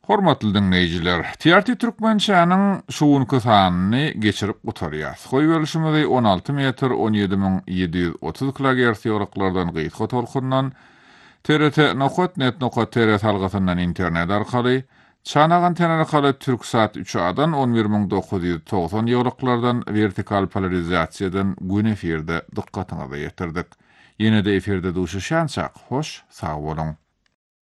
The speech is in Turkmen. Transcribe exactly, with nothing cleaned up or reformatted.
Hormatly dinleýijiler, T R T Türkmençäniň şuwunky sanyny geçirip gutarýar. Goý bölüşmegi on alty metr on ýedi min ýedi ýüz otuz kilohertz ýoraklardan gyýtga tolkundan T R T nokot net nokot T R salgysyndan internet arkaly çanagan tenarkaly Türksat üç adan on bir min dokuz ýüz togson ýoraklardan vertikal polarizasiýadan gün efirde dykkatyňyza ýetirdik. Ýene-de efirde duşuşançak, hoş, sag bolun.